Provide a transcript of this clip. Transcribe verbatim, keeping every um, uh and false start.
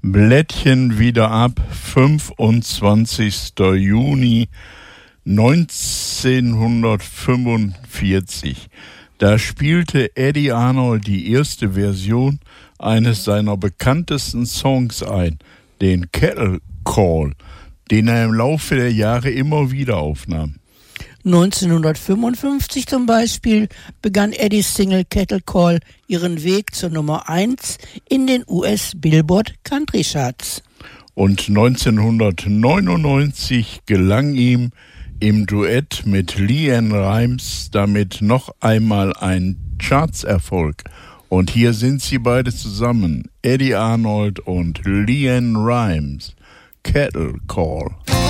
Blättchen wieder ab, fünfundzwanzigster Juni neunzehnhundertfünfundvierzig. Da spielte Eddie Arnold die erste Version eines seiner bekanntesten Songs ein, den Cattle Call, den er im Laufe der Jahre immer wieder aufnahm. neunzehnhundertfünfundfünfzig zum Beispiel begann Eddies Single Cattle Call ihren Weg zur Nummer eins in den U S Billboard Country Charts. Und neunzehnhundertneunundneunzig gelang ihm im Duett mit LeAnn Rimes damit noch einmal ein Chartserfolg. Und hier sind sie beide zusammen, Eddie Arnold und LeAnn Rimes, Cattle Call.